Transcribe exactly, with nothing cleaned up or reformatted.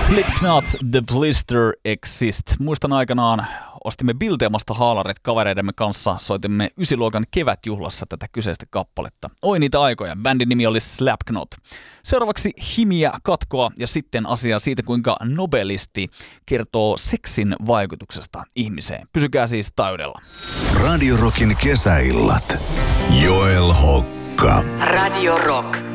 Slipknot, The Blister Exist. Muistan aikanaan ostimme Bilteemasta haalarit kavereidemme kanssa, soitimme ysiluokan kevätjuhlassa tätä kyseistä kappaletta. Oi niitä aikoja, bändin nimi oli Slapknot. Seuraavaksi himiä, katkoa ja sitten asia siitä, kuinka nobelisti kertoo seksin vaikutuksesta ihmiseen. Pysykää siis taajuudella. Radio Rockin kesäillat. Joel Hokka. Radio Rock.